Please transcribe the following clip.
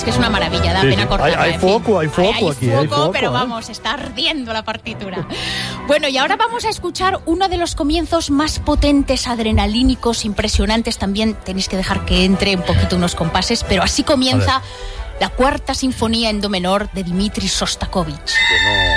que es una maravilla, da pena cortarla. Hay foco hay aquí. Hay foco, pero vamos, está ardiendo la partitura. Bueno, y ahora vamos a escuchar uno de los comienzos más potentes, adrenalínicos, impresionantes. También tenéis que dejar que entre un poquito unos compases, pero así comienza la Cuarta Sinfonía en do menor de Dmitri Shostakovich.